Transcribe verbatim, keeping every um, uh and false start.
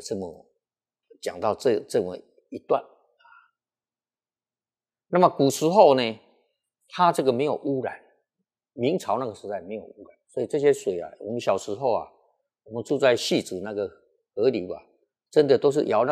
这么讲到这这么一段啊。那么古时候呢，它这个没有污染，明朝那个时代没有污染，所以这些水啊，我们小时候啊，我们住在汐止那个河流啊，真的都是舀那